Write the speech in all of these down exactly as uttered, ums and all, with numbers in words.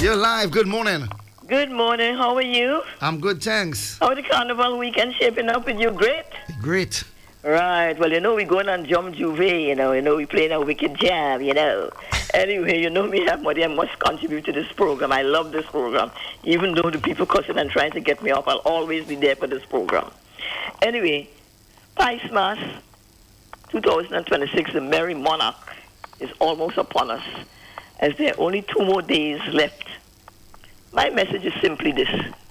You're live. Good morning. Good morning. How are you? I'm good, thanks. How the carnival weekend shaping up with you? Great? Great. Right. Well, you know, we're going on Jump Juve, you know. You know, we're playing a wicked jam, you know. Anyway, you know me, Money, I must contribute to this program. I love this program. Even though the people cussing and trying to get me off, I'll always be there for this program. Anyway, Spice Mass twenty twenty-six, the Merry Monarch, is almost upon us, as there are only two more days left. My message is simply this.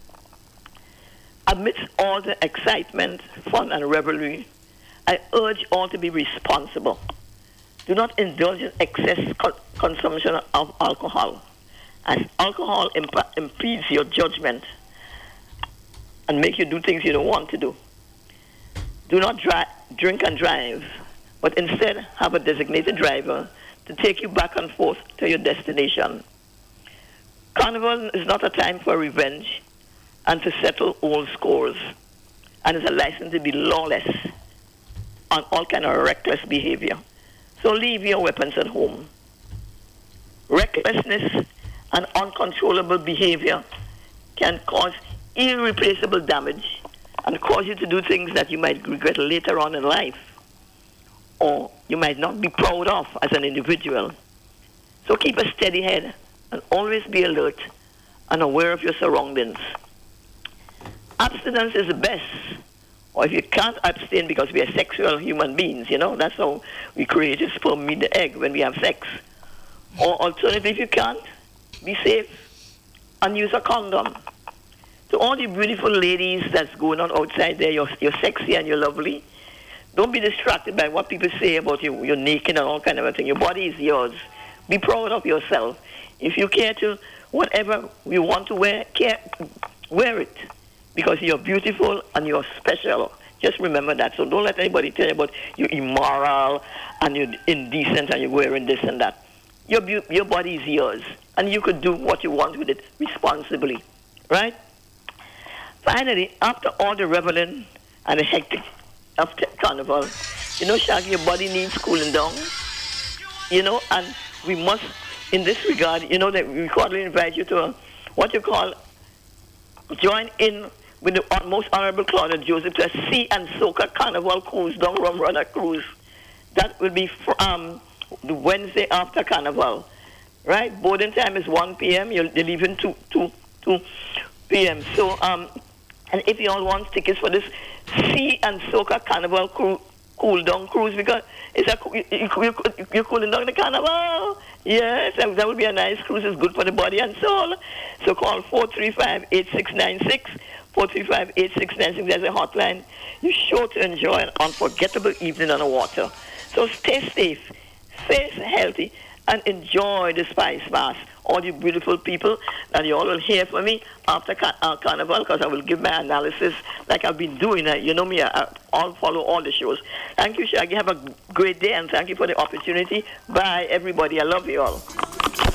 Amidst all the excitement, fun, and revelry, I urge all to be responsible. Do not indulge in excess co- consumption of alcohol, as alcohol imp- impedes your judgment and make you do things you don't want to do. Do not dri- drink and drive, but instead have a designated driver to take you back and forth to your destination. Carnival is not a time for revenge and to settle old scores, and is a license to be lawless on all kind of reckless behavior. So leave your weapons at home. Recklessness and uncontrollable behavior can cause irreplaceable damage and cause you to do things that you might regret later on in life, or you might not be proud of as an individual. So keep a steady head and always be alert and aware of your surroundings. Abstinence is the best. Or if you can't abstain because we are sexual human beings, you know, that's how we created sperm, meet the egg when we have sex. Or alternatively, if you can't, be safe and use a condom. To all the beautiful ladies that's going on outside there, you're, you're sexy and you're lovely. Don't be distracted by what people say about you. You're naked and all kind of a thing. Your body is yours. Be proud of yourself. If you care to, whatever you want to wear, care, wear it. Because you're beautiful and you're special. Just remember that. So don't let anybody tell you about you're immoral and you're indecent and you're wearing this and that. Your, bu- your body is yours. And you could do what you want with it responsibly. Right? Finally, after all the reveling and the hectic of the carnival, you know, Shaggy, your body needs cooling down. You know, and we must, in this regard, you know, that we cordially invite you to a, what you call, join in with the most honorable Claudia Joseph to a Sea and Soca Carnival Cruise, down Rum Runner Cruise. That will be for, um, the Wednesday after Carnival, right? Boarding time is one p.m. You're leaving two p.m. So, um, and if you all want tickets for this Sea and Soca Carnival cru- cool down cruise, because it's a you, you, you're cooling down the carnival. Yes, that, that would be a nice cruise. It's good for the body and soul. So call four three five, eight six nine six. four three five, eight six nine six. There's a hotline. You're sure to enjoy an unforgettable evening on the water. So stay safe, stay healthy, and enjoy the Spice Mass. All you beautiful people, and you all will hear from me after car- uh, Carnival, because I will give my analysis like I've been doing. Uh, you know me, I, I'll follow all the shows. Thank you, Shaggy. Have a great day, and thank you for the opportunity. Bye, everybody. I love you all.